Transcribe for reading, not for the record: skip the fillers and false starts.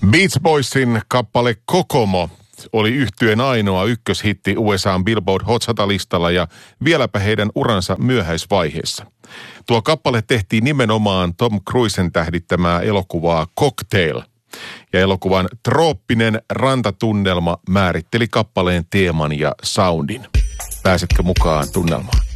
Beach Boysin kappale Kokomo oli yhtyeen ainoa ykköshitti USA:n Billboard Hot 100-listalla ja vieläpä heidän uransa myöhäisvaiheessa. Tuo kappale tehtiin nimenomaan Tom Cruisen tähdittämää elokuvaa Cocktail. Ja elokuvan trooppinen rantatunnelma määritteli kappaleen teeman ja soundin. Pääsetkö mukaan tunnelmaan?